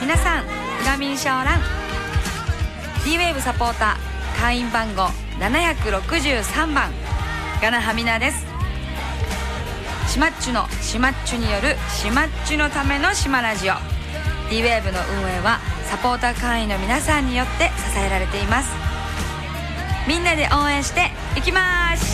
皆さんガミンシャオラン D-Wave サポーター会員番号763番ガナハミナです。シマッチュのシマッチュによるシマッチュのためのシマラジオ D-Wave の運営はサポーター会員の皆さんによって支えられています。みんなで応援していきます。